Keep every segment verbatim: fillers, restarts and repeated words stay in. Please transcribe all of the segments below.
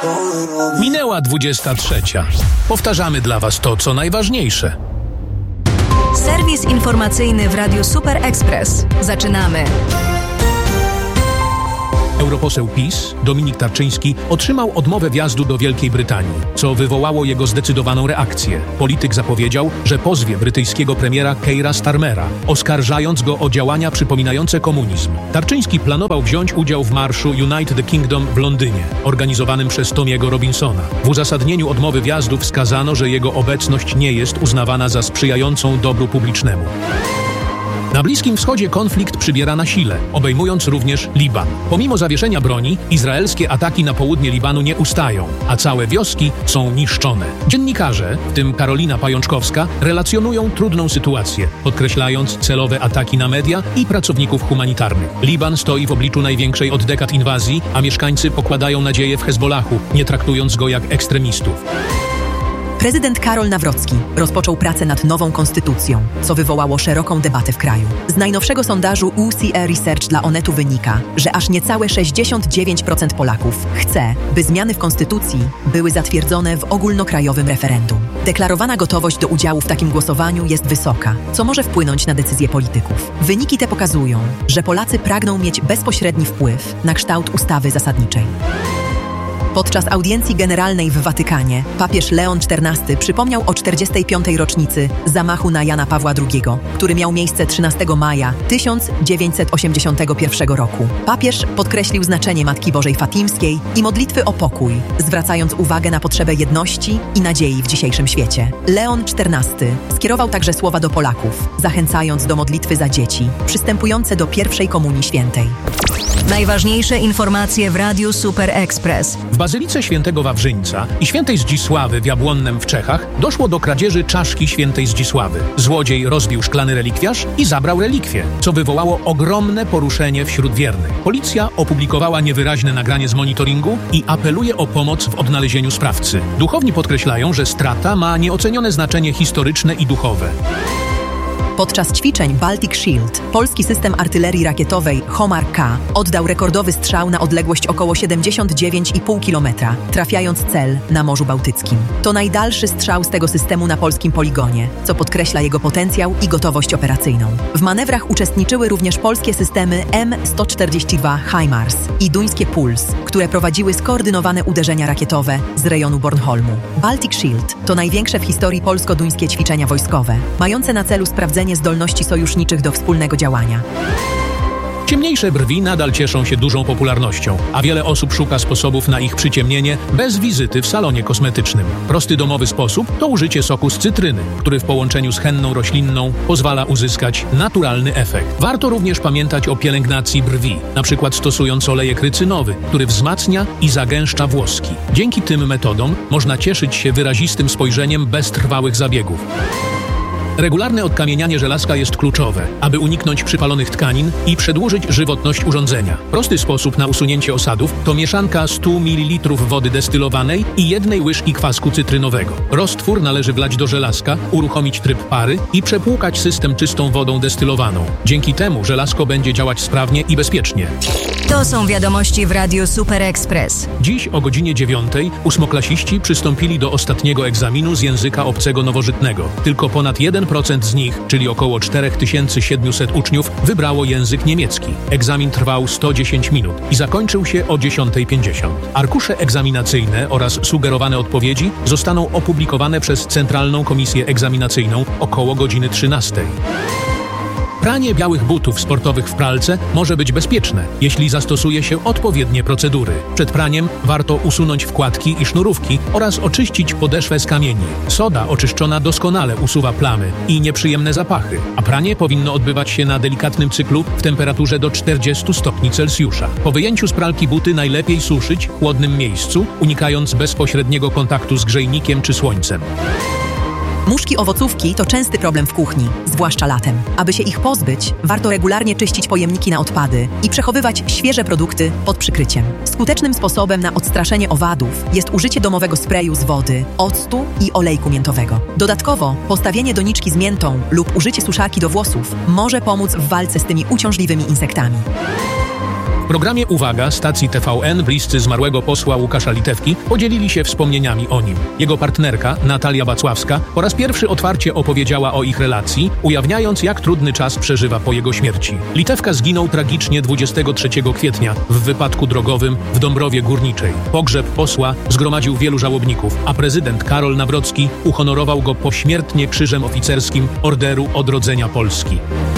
Minęła dwudziesta trzecia. Powtarzamy dla Was to, co najważniejsze. Serwis informacyjny w Radiu Super Express. Zaczynamy. Europoseł PiS, Dominik Tarczyński, otrzymał odmowę wjazdu do Wielkiej Brytanii, co wywołało jego zdecydowaną reakcję. Polityk zapowiedział, że pozwie brytyjskiego premiera Keira Starmera, oskarżając go o działania przypominające komunizm. Tarczyński planował wziąć udział w marszu Unite the Kingdom w Londynie, organizowanym przez Tomiego Robinsona. W uzasadnieniu odmowy wjazdu wskazano, że jego obecność nie jest uznawana za sprzyjającą dobru publicznemu. Na Bliskim Wschodzie konflikt przybiera na sile, obejmując również Liban. Pomimo zawieszenia broni, izraelskie ataki na południe Libanu nie ustają, a całe wioski są niszczone. Dziennikarze, w tym Karolina Pajączkowska, relacjonują trudną sytuację, podkreślając celowe ataki na media i pracowników humanitarnych. Liban stoi w obliczu największej od dekad inwazji, a mieszkańcy pokładają nadzieję w Hezbollahu, nie traktując go jak ekstremistów. Prezydent Karol Nawrocki rozpoczął pracę nad nową konstytucją, co wywołało szeroką debatę w kraju. Z najnowszego sondażu U C E Research dla Onetu wynika, że aż niecałe sześćdziesiąt dziewięć procent Polaków chce, by zmiany w konstytucji były zatwierdzone w ogólnokrajowym referendum. Deklarowana gotowość do udziału w takim głosowaniu jest wysoka, co może wpłynąć na decyzje polityków. Wyniki te pokazują, że Polacy pragną mieć bezpośredni wpływ na kształt ustawy zasadniczej. Podczas audiencji generalnej w Watykanie papież Leon czternasty przypomniał o czterdziestej piątej rocznicy zamachu na Jana Pawła drugiego, który miał miejsce trzynastego maja tysiąc dziewięćset osiemdziesiątego pierwszego roku. Papież podkreślił znaczenie Matki Bożej Fatimskiej i modlitwy o pokój, zwracając uwagę na potrzebę jedności i nadziei w dzisiejszym świecie. Leon czternasty skierował także słowa do Polaków, zachęcając do modlitwy za dzieci przystępujące do pierwszej komunii świętej. Najważniejsze informacje w Radiu Super Express. W Bazylice Świętego Wawrzyńca i Świętej Zdzisławy w Jabłonnem w Czechach doszło do kradzieży czaszki Świętej Zdzisławy. Złodziej rozbił szklany relikwiarz i zabrał relikwię, co wywołało ogromne poruszenie wśród wiernych. Policja opublikowała niewyraźne nagranie z monitoringu i apeluje o pomoc w odnalezieniu sprawcy. Duchowni podkreślają, że strata ma nieocenione znaczenie historyczne i duchowe. Podczas ćwiczeń Baltic Shield polski system artylerii rakietowej HOMAR-K oddał rekordowy strzał na odległość około siedemdziesiąt dziewięć i pół kilometra, trafiając cel na Morzu Bałtyckim. To najdalszy strzał z tego systemu na polskim poligonie, co podkreśla jego potencjał i gotowość operacyjną. W manewrach uczestniczyły również polskie systemy M sto czterdzieści dwa HIMARS i duńskie Puls, które prowadziły skoordynowane uderzenia rakietowe z rejonu Bornholmu. Baltic Shield to największe w historii polsko-duńskie ćwiczenia wojskowe, mające na celu sprawdzenie zdolności sojuszniczych do wspólnego działania. Ciemniejsze brwi nadal cieszą się dużą popularnością, a wiele osób szuka sposobów na ich przyciemnienie bez wizyty w salonie kosmetycznym. Prosty domowy sposób to użycie soku z cytryny, który w połączeniu z henną roślinną pozwala uzyskać naturalny efekt. Warto również pamiętać o pielęgnacji brwi, na przykład stosując olejek rycynowy, który wzmacnia i zagęszcza włoski. Dzięki tym metodom można cieszyć się wyrazistym spojrzeniem bez trwałych zabiegów. Regularne odkamienianie żelazka jest kluczowe, aby uniknąć przypalonych tkanin i przedłużyć żywotność urządzenia. Prosty sposób na usunięcie osadów to mieszanka stu mililitrów wody destylowanej i jednej łyżki kwasku cytrynowego. Roztwór należy wlać do żelazka, uruchomić tryb pary i przepłukać system czystą wodą destylowaną. Dzięki temu żelazko będzie działać sprawnie i bezpiecznie. To są wiadomości w Radiu Super Express. Dziś o godzinie dziewiątej ósmoklasiści przystąpili do ostatniego egzaminu z języka obcego nowożytnego. Tylko ponad jeden procent z nich, czyli około cztery tysiące siedemset uczniów, wybrało język niemiecki. Egzamin trwał sto dziesięć minut i zakończył się o dziesiątej pięćdziesiąt. Arkusze egzaminacyjne oraz sugerowane odpowiedzi zostaną opublikowane przez Centralną Komisję Egzaminacyjną około godziny trzynastej. Pranie białych butów sportowych w pralce może być bezpieczne, jeśli zastosuje się odpowiednie procedury. Przed praniem warto usunąć wkładki i sznurówki oraz oczyścić podeszwę z kamieni. Soda oczyszczona doskonale usuwa plamy i nieprzyjemne zapachy, a pranie powinno odbywać się na delikatnym cyklu w temperaturze do czterdziestu stopni Celsjusza. Po wyjęciu z pralki buty najlepiej suszyć w chłodnym miejscu, unikając bezpośredniego kontaktu z grzejnikiem czy słońcem. Muszki owocówki to częsty problem w kuchni, zwłaszcza latem. Aby się ich pozbyć, warto regularnie czyścić pojemniki na odpady i przechowywać świeże produkty pod przykryciem. Skutecznym sposobem na odstraszenie owadów jest użycie domowego sprayu z wody, octu i olejku miętowego. Dodatkowo postawienie doniczki z miętą lub użycie suszarki do włosów może pomóc w walce z tymi uciążliwymi insektami. W programie Uwaga stacji T V N bliscy zmarłego posła Łukasza Litewki podzielili się wspomnieniami o nim. Jego partnerka, Natalia Bacławska, po raz pierwszy otwarcie opowiedziała o ich relacji, ujawniając, jak trudny czas przeżywa po jego śmierci. Litewka zginął tragicznie dwudziestego trzeciego kwietnia w wypadku drogowym w Dąbrowie Górniczej. Pogrzeb posła zgromadził wielu żałobników, a prezydent Karol Nawrocki uhonorował go pośmiertnie Krzyżem Oficerskim Orderu Odrodzenia Polski.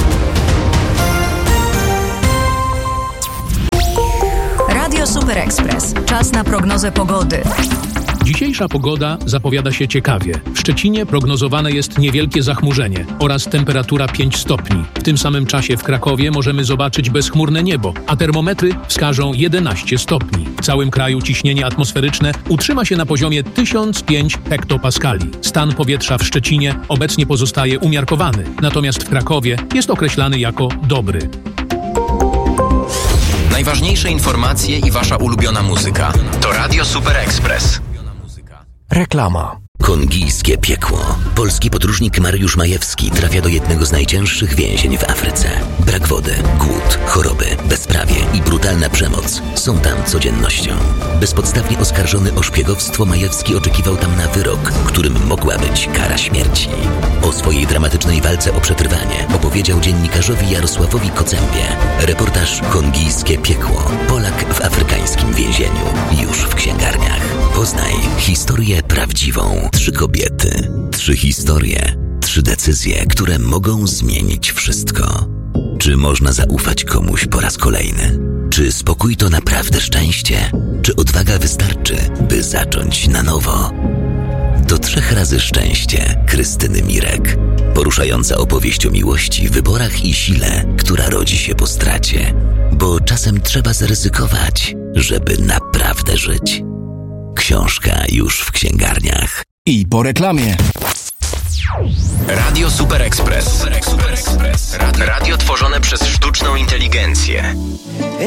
Radio Super Express. Czas na prognozę pogody. Dzisiejsza pogoda zapowiada się ciekawie. W Szczecinie prognozowane jest niewielkie zachmurzenie oraz temperatura pięć stopni. W tym samym czasie w Krakowie możemy zobaczyć bezchmurne niebo, a termometry wskażą jedenaście stopni. W całym kraju ciśnienie atmosferyczne utrzyma się na poziomie tysiąc pięć hektopaskali. Stan powietrza w Szczecinie obecnie pozostaje umiarkowany, natomiast w Krakowie jest określany jako dobry. Najważniejsze informacje i wasza ulubiona muzyka to Radio Super Express. Reklama. Kongijskie piekło. Polski podróżnik Mariusz Majewski trafia do jednego z najcięższych więzień w Afryce. Brak wody, głód, choroby, bezprawie i brutalna przemoc są tam codziennością. Bezpodstawnie oskarżony o szpiegowstwo, Majewski oczekiwał tam na wyrok, którym mogła być kara śmierci. O swojej dramatycznej walce o przetrwanie opowiedział dziennikarzowi Jarosławowi Kocębie. Reportaż Kongijskie piekło. Polak w afrykańskim więzieniu. Już w księgarniach. Poznaj historię prawdziwą. Trzy kobiety, trzy historie, trzy decyzje, które mogą zmienić wszystko. Czy można zaufać komuś po raz kolejny? Czy spokój to naprawdę szczęście? Czy odwaga wystarczy, by zacząć na nowo? Do trzech razy szczęście Krystyny Mirek. Poruszająca opowieść o miłości, wyborach i sile, która rodzi się po stracie. Bo czasem trzeba zaryzykować, żeby naprawdę żyć. Książka już w księgarniach. I po reklamie. Radio Super Express. Radio tworzone przez sztuczną inteligencję.